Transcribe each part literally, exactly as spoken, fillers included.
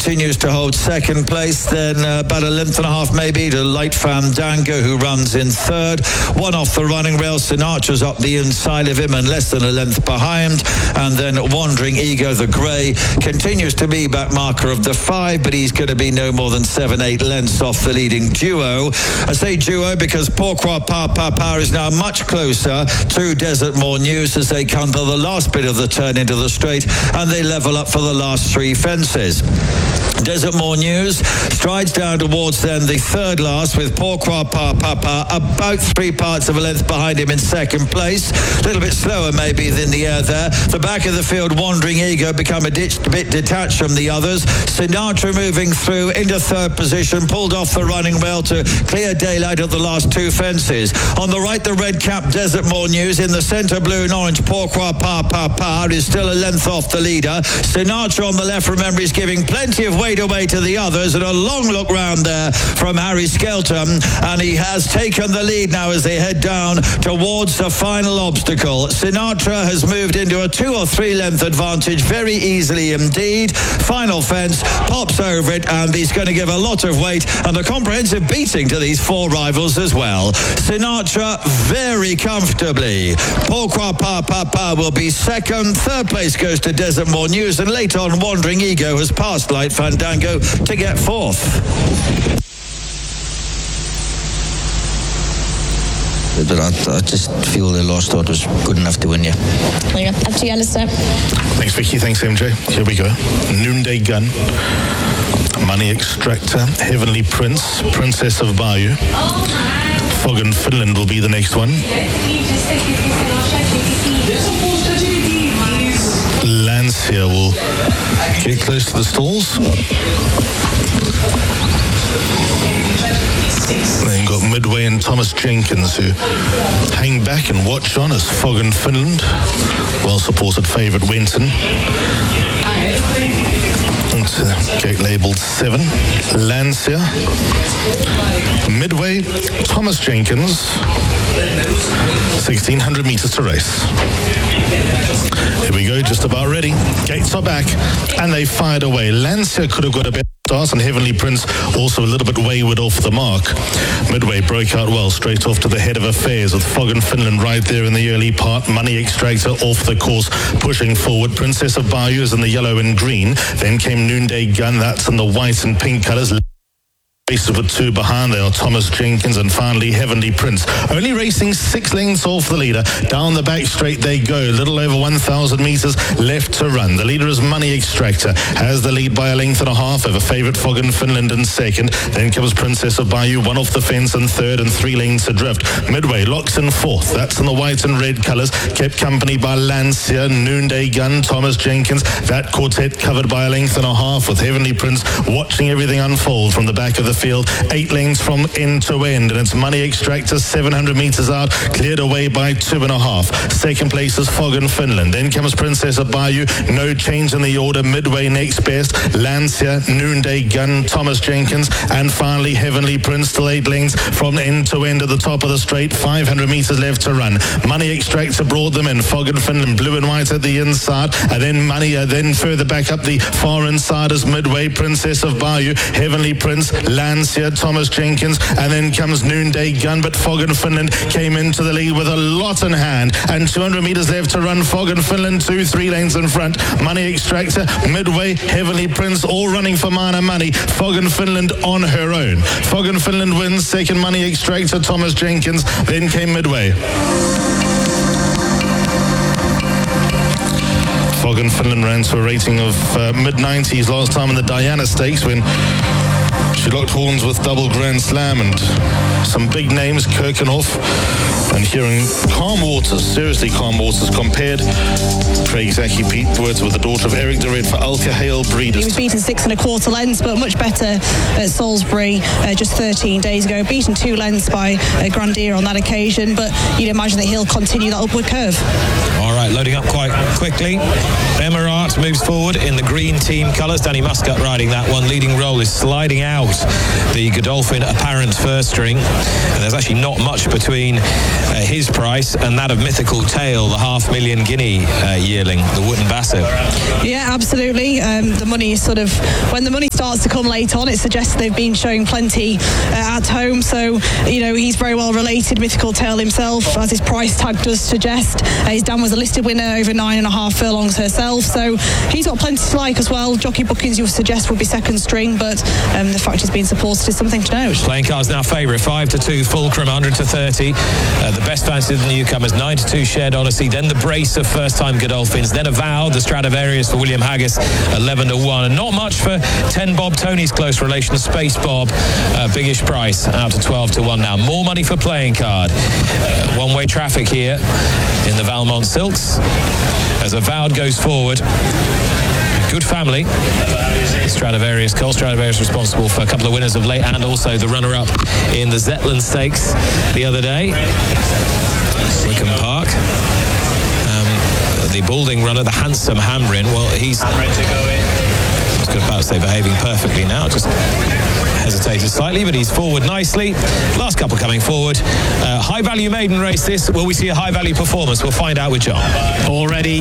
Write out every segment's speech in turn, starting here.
continues to hold second place. Then uh, about a length and a half maybe to Light Fandango, who runs in third. One off the running rail. Sinatra's up the inside of him and less than a length behind. And then Wandering Ego, the grey, continues to be back marker of the five, but he's going to be no more than seven, eight lengths off the leading duo. I say duo because Pourquoi Pas Papa is now much closer to Desert More News as they come to the last bit of the turn into the straight, and they level up for the last three fences. Desert More News strides down towards then the third last with Pourquoi Pas Papa about three parts of a length behind him in second place. A little bit slower maybe than the air there. The back of the field, Wandering Ego, become a ditch, bit detached from the others. Sinatra moving through into third position, pulled off the running rail to clear daylight at the last two fences. On the right, the red cap Desert More News. In the centre, blue and orange, Pourquoi Pas Papa is still a length off the leader. Sinatra on the left, remember, is giving plenty of weight away to the others, and a long look round there from Harry Skelton, and he has taken the lead now as they head down towards the final obstacle. Sinatra has moved into a two or three length advantage very easily indeed. Final fence, pops over it, and he's going to give a lot of weight and a comprehensive beating to these four rivals as well. Sinatra very comfortably. Pourquoi Pas Papa will be second. Third place goes to Desert More News, and later on Wandering Ego has passed Light Fandango to get fourth. But I, I just feel the last start was good enough to win, yeah. There you go. Up to you, Alistair. Thanks, Vicky. Thanks, M J. Here we go. Noonday Gun, Money Extractor, Heavenly Prince, Princess of Bayou. Fog in Finland will be the next one. Lancia will get close to the stalls. Then got Midway and Thomas Jenkins, who hang back and watch on as Fog in Finland, well-supported favourite Wenton. And gate labelled seven. Lancia. Midway, Thomas Jenkins. sixteen hundred metres to race. Here we go, just about ready. Gates are back, and they fired away. Lancia could have got a better start, and Heavenly Prince also a little bit wayward off the mark. Midway broke out well, straight off to the head of affairs with Fog in Finland right there in the early part. Money Extractor off the course, pushing forward. Princess of Bayou is in the yellow and green. Then came Noonday Gun, that's in the white and pink colours. Races with two behind there are Thomas Jenkins and finally Heavenly Prince. Only racing six lengths off the leader. Down the back straight they go. Little over one thousand metres left to run. The leader is Money Extractor. Has the lead by a length and a half over favourite Fog in Finland in second. Then comes Princess of Bayou, one off the fence in third and three lengths adrift. Midway locks in fourth. That's in the white and red colours. Kept company by Lancia, Noonday Gun, Thomas Jenkins. That quartet covered by a length and a half with Heavenly Prince watching everything unfold from the back of the field. Eight lengths from end to end, and it's Money Extractor seven hundred metres out, cleared away by two and a half. Second place is Fog in Finland. Then comes Princess of Bayou. No change in the order. Midway next best. Lancia, Noonday Gun, Thomas Jenkins, and finally Heavenly Prince. Still eight lengths from end to end at the top of the straight. five hundred metres left to run. Money Extractor brought them in. Fog in Finland, blue and white at the inside, and then Money. Uh, then further back up the far inside is Midway, Princess of Bayou, Heavenly Prince, Lancia, Thomas Jenkins, and then comes Noonday Gun, but Fog in Finland came into the lead with a lot in hand, and two hundred metres left to run. Fog in Finland, two, three lanes in front. Money Extractor, Midway, Heavenly Prince, all running for minor money. Fog in Finland on her own. Fog in Finland wins, second Money Extractor, Thomas Jenkins, then came Midway. Fog in Finland ran to a rating of uh, mid nineties last time in the Diana Stakes when she locked horns with Double Grand Slam and some big names, Kirkenhoff, and hearing Calm Waters, seriously Calm Waters, compared Craig Zaki Pete words with the daughter of Eric de Red for Alka Hale Breeders. He was beaten six and a quarter lengths, but much better at Salisbury uh, just thirteen days ago. Beaten two lengths by uh, Grandier on that occasion, but you'd imagine that he'll continue that upward curve. All right, loading up quite quickly. Bemarat Williams moves forward in the green team colours. Danny Muscat riding that one. Leading role is sliding out the Godolphin apparent first string. And there's actually not much between uh, his price and that of Mythical Tale, the half million guinea uh, yearling, the Wootton Bassett. Yeah, absolutely. Um, the money is sort of, when the money starts to come late on, it suggests they've been showing plenty uh, at home. So, you know, he's very well related, Mythical Tale himself, as his price tag does suggest. Uh, his dam was a listed winner over nine and a half furlongs herself. So he's got plenty to like as well. Jockey bookings, you suggest, would be second string, but um, the fact he's being supported is something to note. Playing cards now favourite, five to two, Fulcrum, one hundred to thirty. Uh, the best fancy of the newcomers, nine to two, Shared Odyssey. Then the brace of first-time Godolphins. Then Avowed, the Stradivarius for William Haggis, eleven to one. And not much for ten Bob Tony's close relation, Space Bob, uh, biggish price, out to twelve to one now. More money for playing card. Uh, one-way traffic here in the Valmont Silks as Avowed goes forward. Good family. Stradivarius, Cole Stradivarius responsible for a couple of winners of late and also the runner-up in the Zetland Stakes the other day. Wickham Park. Um, the balding runner, the handsome Hamrin, well, he's... I was about to say behaving perfectly now, just hesitated slightly, but he's forward nicely. Last couple coming forward. Uh, high value maiden race this. Will we see a high value performance? We'll find out with John. Already.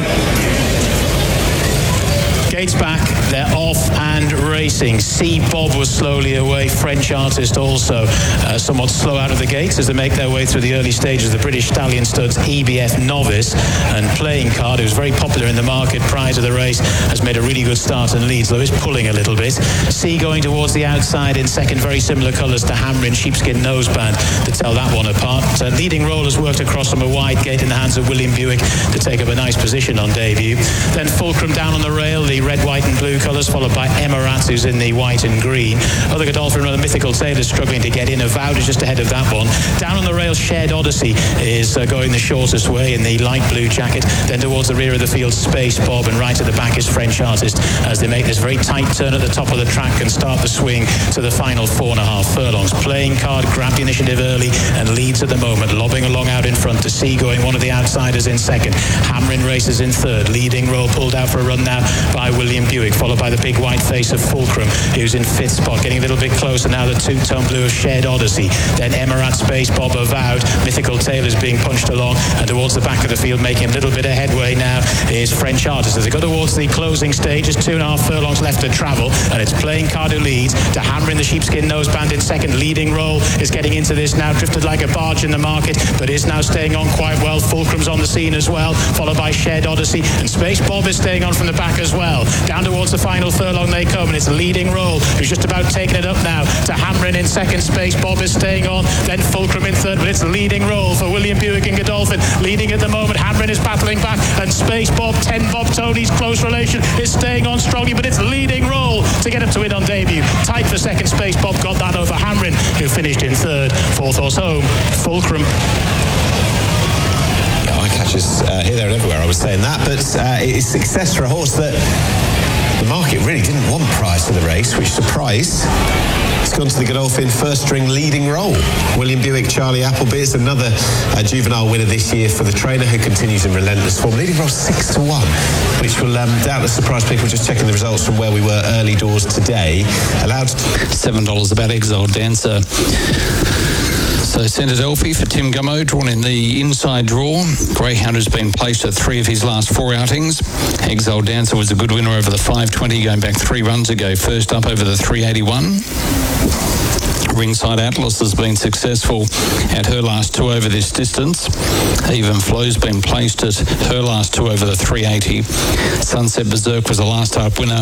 Gates back, they're off and racing. C. Bob was slowly away. French Artist also uh, somewhat slow out of the gates as they make their way through the early stages. The British Stallion Studs E B F Novice and Playing Card, who's very popular in the market prior to the race, has made a really good start and leads, though is pulling a little bit. C going towards the outside in second, very similar colours to Hamrin, sheepskin noseband to tell that one apart. Uh, leading role has worked across from a wide gate in the hands of William Buick to take up a nice position on debut. Then Fulcrum down on the rail, the red, white and blue colours, followed by Emarat, who's in the white and green. Other Godolphin runner, Mythical Tale, is struggling to get in. Avowed is just ahead of that one. Down on the rail, Shared Odyssey is uh, going the shortest way in the light blue jacket. Then towards the rear of the field, Space Bob, and right at the back is French Artist as they make this very tight turn at the top of the track and start the swing to the final four and a half furlongs. Playing Card grabbed the initiative early and leads at the moment, lobbing along out in front to C going one of the outsiders in second. Hamrin races in third. Leading role pulled out for a run now by William Buick, followed by the big white face of Fulcrum, who's in fifth spot, getting a little bit closer now. The two-tone blue of Shared Odyssey, then Emarat, Space Bob, Avowed. Mythical Tale is being punched along, and towards the back of the field, making a little bit of headway now, is French Artist. As they go towards the closing stage, there's two and a half furlongs left to travel, and it's Playing Card who leads. To Hamrin, the sheepskin noseband in second. Leading role is getting into this now, drifted like a barge in the market, but is now staying on quite well. Fulcrum's on the scene as well, followed by Shared Odyssey, and Space Bob is staying on from the back as well. Down towards the final furlong they come, and it's Leading Role who's just about taking it up now to Hamrin in second. Space Bob is staying on, then Fulcrum in third, but it's Leading Role for William Buick and Godolphin leading at the moment. Hamrin is battling back, and Space Bob, ten Bob Tony's close relation, is staying on strongly, but it's Leading Role to get up to win on debut. Tight for second, Space Bob got that over Hamrin, who finished in third. Fourth horse home, Fulcrum. Catches uh, here, there and everywhere, I was saying that, but uh, it's success for a horse that the market really didn't want prior to the race, which surprised. It's gone to the Godolphin first string Leading Role. William Buick, Charlie Appleby is another uh, juvenile winner this year for the trainer, who continues in relentless form. Leading Role six to one, which will um, doubtless surprise people just checking the results from where we were early doors today. Allowed seven dollars about Exile Dancer. So Centred Elfie for Tim Gummo, drawn in the inside draw. Greyhound has been placed at three of his last four outings. Exile Dancer was a good winner over the five twenty, going back three runs ago. First up over the three eighty-one. Ringside Atlas has been successful at her last two over this distance. Even Flow's been placed at her last two over the three eighty. Sunset Berserk was a last start winner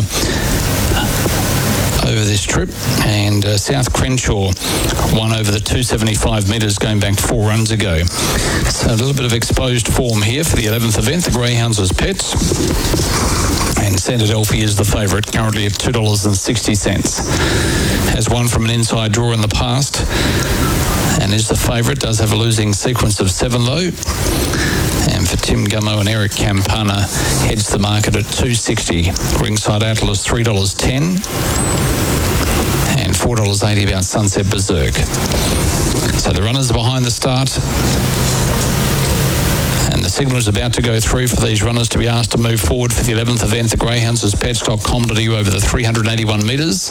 over this trip, and uh, South Crenshaw won over the two seventy-five metres going back four runs ago. So a little bit of exposed form here for the eleventh event. The Greyhounds as pets, and Centred Elfie is the favourite, currently at two dollars and sixty cents. Has won from an inside draw in the past and is the favourite. Does have a losing sequence of seven though. And for Tim Gummo and Eric Campana, heads the market at two sixty. Ringside Atlas three dollars ten. And four dollars eighty about Sunset Berserk. So the runners are behind the start. And And the signal is about to go through for these runners to be asked to move forward for the eleventh event, the Greyhounds as pets dot com dot a u over the three hundred eighty-one metres.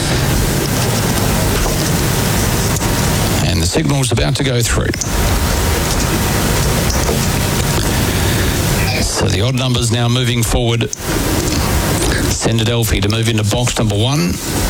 And the signal is about to go through. So the odd numbers now moving forward. Sendadelphi to move into box number one.